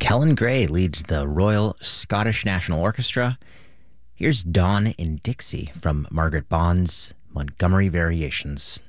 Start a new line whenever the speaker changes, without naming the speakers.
Kellen Gray leads the Royal Scottish National Orchestra. Here's Dawn in Dixie from Margaret Bond's Montgomery Variations.